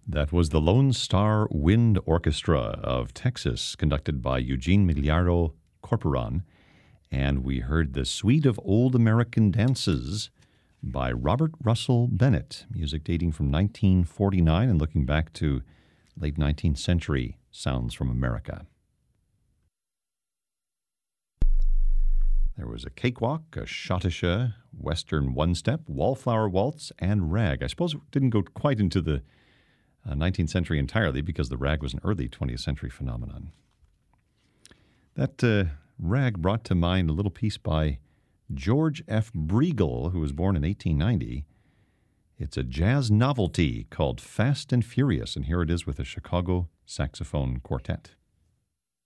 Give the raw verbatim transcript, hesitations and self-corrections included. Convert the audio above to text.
That was the Lone Star Wind Orchestra of Texas, conducted by Eugene Migliaro Corporon. And we heard the Suite of Old American Dances by Robert Russell Bennett, music dating from nineteen forty-nine and looking back to late nineteenth century sounds from America. There was a cakewalk, a schottische, western one-step, wallflower waltz, and rag. I suppose it didn't go quite into the uh, nineteenth century entirely because the rag was an early twentieth century phenomenon. That uh, rag brought to mind a little piece by George F. Briegel, who was born in eighteen ninety. It's a jazz novelty called Fast and Furious, and here it is with a Chicago saxophone quartet.